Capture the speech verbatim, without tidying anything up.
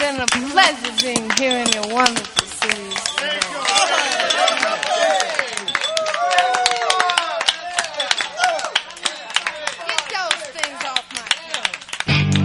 been a pleasure being here in your wonderful city.